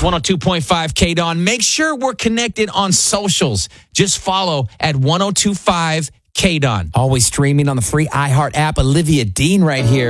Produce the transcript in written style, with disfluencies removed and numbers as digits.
It's 102.5 K-Dawn. Make sure we're connected on socials. Just follow at 1025 K-Dawn. Always streaming on the free iHeart app. Olivia Dean right here.